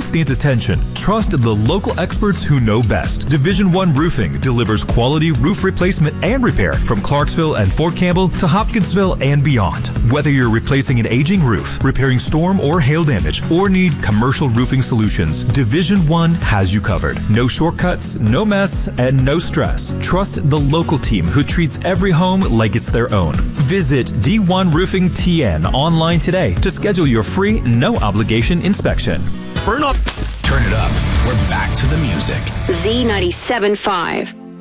roof needs attention, trust the local experts who know best. Division 1 Roofing delivers quality roof replacement and repair from Clarksville and Fort Campbell to Hopkinsville and beyond. Whether you're replacing an aging roof, repairing storm or hail damage, or need commercial roofing solutions, Division 1 has you covered. No shortcuts, no mess, and no stress. Trust the local team who treats every home like it's their own. Visit D1 Roofing TN online today to schedule your free, no-obligation inspection. Burn up. Turn it up. We're back to the music. Z97.5.